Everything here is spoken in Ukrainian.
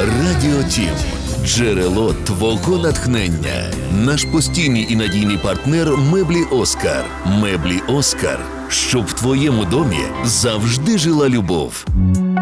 Радіо Тім. Джерело твого натхнення. Наш постійний і надійний партнер меблі Оскар. Меблі Оскар. Щоб в твоєму домі завжди жила любов.